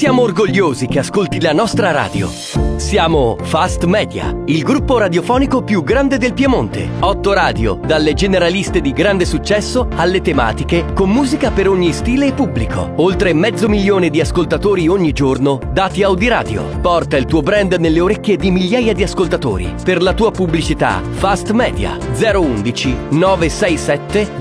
Siamo orgogliosi che ascolti la nostra radio. Siamo Fast Media, il gruppo radiofonico più grande del Piemonte. 8 radio, dalle generaliste di grande successo alle tematiche, con musica per ogni stile e pubblico. Oltre 500.000 di ascoltatori ogni giorno, dati Audiradio. Porta il tuo brand nelle orecchie di migliaia di ascoltatori. Per la tua pubblicità, Fast Media 011 967